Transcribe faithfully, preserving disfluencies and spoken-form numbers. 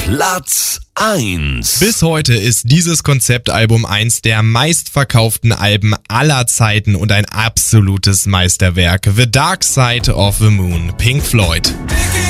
Platz eins. Bis heute ist dieses Konzeptalbum eins der meistverkauften Alben aller Zeiten und ein absolutes Meisterwerk. The Dark Side of the Moon, Pink Floyd. Biggie.